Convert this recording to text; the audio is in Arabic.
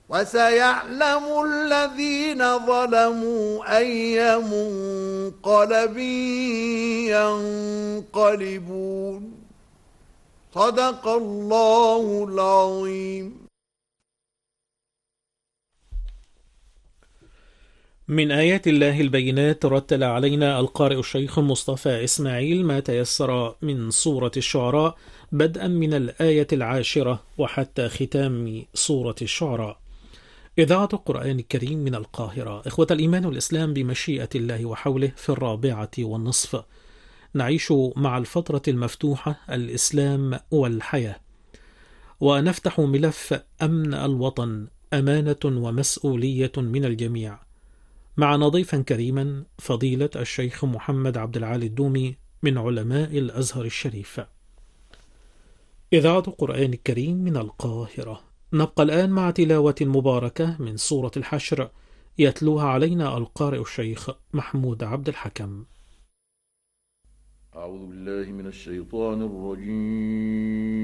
وسيعلم الذين ظلموا أي منقلب ينقلبون. صدق الله العظيم. من آيات الله البينات رتل علينا القارئ الشيخ مصطفى إسماعيل ما تيسر من سورة الشعراء، بدءا من الآية 10 وحتى ختام سورة الشعراء. إذاعة القرآن الكريم من القاهرة. إخوة الإيمان والإسلام، بمشيئة الله وحوله في 4:30 نعيش مع الفترة المفتوحة الإسلام والحياة، ونفتح ملف أمن الوطن، أمانة ومسؤولية من الجميع، معنا ضيفا كريما فضيلة الشيخ محمد عبد العالي الدومي من علماء الأزهر الشريف. إذاعة القرآن الكريم من القاهرة. نبقى الآن مع تلاوة مباركة من سورة الحشر، يتلوها علينا القارئ الشيخ محمود عبد الحكم. أعوذ بالله من الشيطان الرجيم.